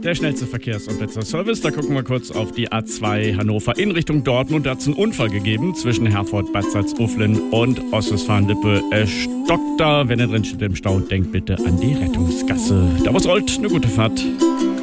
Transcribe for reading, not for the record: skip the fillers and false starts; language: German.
Der schnellste Verkehrs- und Service. Da gucken wir kurz auf die A2 Hannover in Richtung Dortmund. Da hat es einen Unfall gegeben zwischen Herford, Bad Salzuflen und Ostwestfalen-Lippe. Stockt da. Wenn ihr drin steht im Stau, denkt bitte an die Rettungsgasse. Da was rollt, eine gute Fahrt.